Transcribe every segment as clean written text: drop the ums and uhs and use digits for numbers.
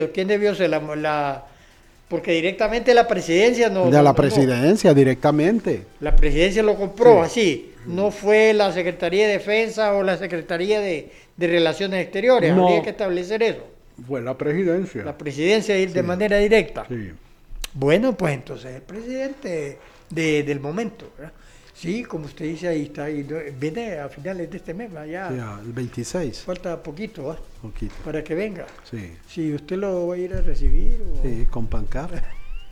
¿Quién debió ser porque directamente la presidencia De la presidencia, directamente. La presidencia lo compró Sí. así. No fue la Secretaría de Defensa o la Secretaría de Relaciones Exteriores. No. Habría que establecer eso. Fue la presidencia. La presidencia de Sí. manera directa. Sí. Bueno, pues entonces el presidente del momento, ¿verdad? Sí, como usted dice, ahí está, viene a finales de este mes, ya Sí, el 26. falta poquito, ¿va? Poquito. Para que venga. Sí. Si usted lo va a ir a recibir o... Sí, con pancarta.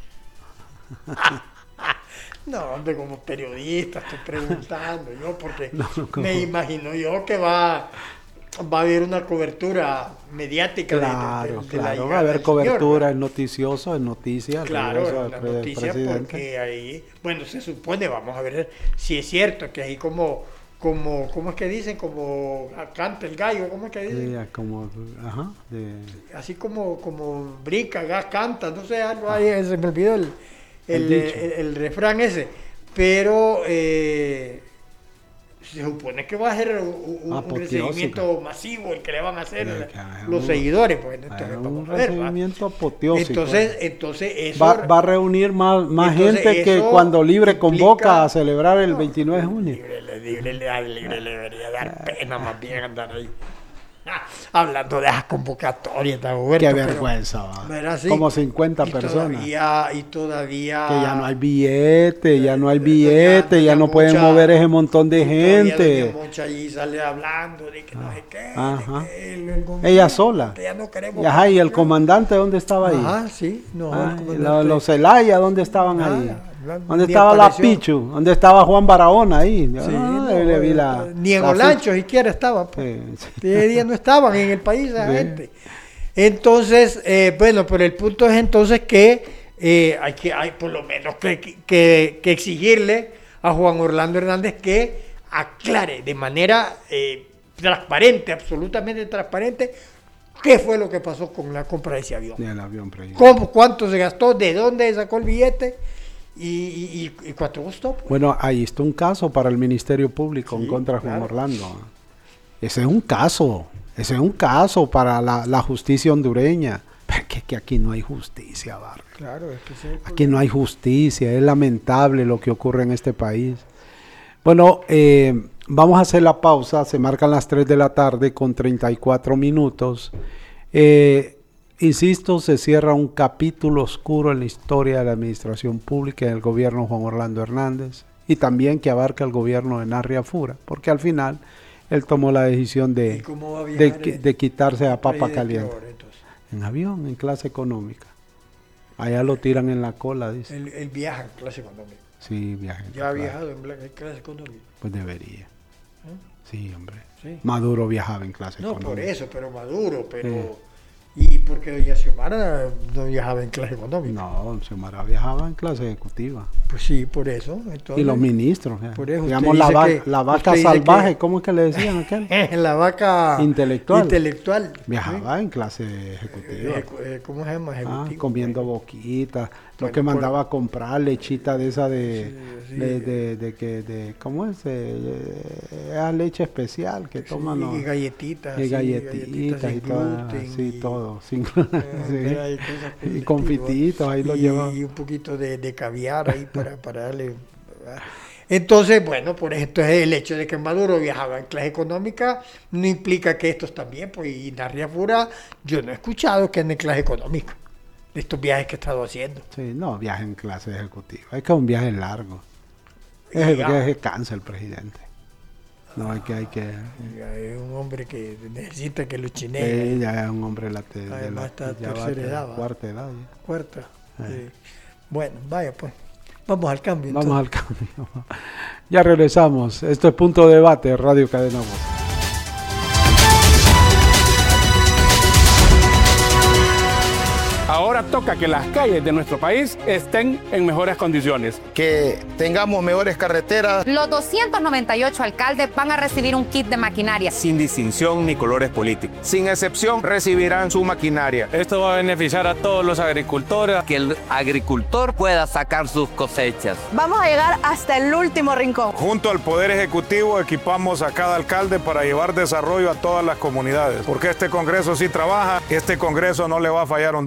No, hombre, como periodista estoy preguntando yo, porque No, me imagino yo que va a haber una cobertura mediática Claro, de la claro. llegada Va a haber del cobertura señor, en noticioso, en noticias. claro, regreso en la del noticia, presidente. porque ahí, bueno, se supone, vamos a ver si es cierto que ahí ¿cómo es que dicen? Como canta el gallo, ¿cómo es que dicen? Sí, como, ajá, Así como brinca, canta, no sé, algo ahí, se me olvidó el refrán ese, pero se supone que va a ser un recibimiento masivo el que le van a hacer los seguidores, pues entonces un vamos a ver, recibimiento apoteósico. entonces eso va a reunir más gente que eso cuando Libre convoca implica, a celebrar el 29 de junio. Libre le debería dar pena más bien andar ahí. Hablando de esas convocatorias, Dagoberto, Qué vergüenza, va. Sí, Como 50 personas. Y todavía... Que ya no hay billete, ya no pueden mover ese montón de gente. Mucha allí sale hablando de que no sé qué. Ajá. Que Ella sola. Que ya no queremos. Ajá, ¿y el comandante dónde estaba ahí? Ajá, sí. No, los Celaya, ¿dónde estaban ahí? ¿Dónde ni estaba apareció. la Pichu? ¿Dónde estaba Juan Barahona ahí? Sí, le vi ni en Olancho siquiera estaban. Pues. Ese día no estaban en el país esa gente. Entonces, bueno, pero el punto es entonces que hay por lo menos que exigirle a Juan Orlando Hernández que aclare de manera transparente, absolutamente transparente, qué fue lo que pasó con la compra de ese avión. Del avión, ¿Cuánto se gastó? ¿De dónde sacó el billete? ¿Y cuánto costó? Pues? Bueno, ahí está un caso para el Ministerio Público en contra de Juan Orlando. Ese es un caso para la justicia hondureña. Que aquí no hay justicia, Barrio. Claro, es que sí. Aquí no hay justicia, es lamentable lo que ocurre en este país. Bueno, vamos a hacer la pausa, se marcan las 3 de la tarde con 34 minutos. Insisto, se cierra un capítulo oscuro en la historia de la administración pública del gobierno Juan Orlando Hernández y también que abarca el gobierno de Narria Fura, porque al final él tomó la decisión de quitarse a papa caliente. En avión, en clase económica. Allá lo tiran en la cola, dice. Él viaja en clase económica. Sí, viaja. ¿Ya ha viajado en clase económica? Pues debería. Sí, hombre. ¿Sí? Maduro viajaba en clase económica. No, por eso, pero Maduro, ¿Y porque doña Xiomara no viajaba en clase económica? No, don Xiomara viajaba en clase ejecutiva. Pues sí, por eso. Entonces, y los ministros. Por eso digamos la vaca salvaje, ¿cómo es que le decían aquel? La vaca intelectual. Viajaba en clase ejecutiva. ¿Cómo se llama? Ejecutivo. Comiendo boquitas. Lo que mandaba a comprar lechita de esa ¿cómo es? Esa leche especial que toman los... Y galletitas. Y galletitas y todo. Sí, todo. Y confititos, ahí lo llevan. Y un poquito de caviar ahí para darle... Entonces, bueno, por esto es el hecho de que Maduro viajaba en clase económica, no implica que estos también, pues, y Narria Fura, yo no he escuchado que ande en clase económica, de estos viajes que he estado haciendo. Sí, no, viaje en clase ejecutiva, es que es un viaje largo, es que cansa el presidente. No, hay que... Es un hombre que necesita que lo chinee. Sí, ya es un hombre además está tercera edad. Cuarta edad ya. Cuarta. Sí. Bueno, vaya pues. Vamos al cambio. Vamos al cambio. Ya regresamos. Esto es Punto de Debate, Radio Cadena Voz. Ahora toca que las calles de nuestro país estén en mejores condiciones. Que tengamos mejores carreteras. Los 298 alcaldes van a recibir un kit de maquinaria. Sin distinción ni colores políticos. Sin excepción recibirán su maquinaria. Esto va a beneficiar a todos los agricultores. Que el agricultor pueda sacar sus cosechas. Vamos a llegar hasta el último rincón. Junto al Poder Ejecutivo equipamos a cada alcalde para llevar desarrollo a todas las comunidades. Porque este Congreso sí trabaja, este Congreso no le va a fallar a Honduras.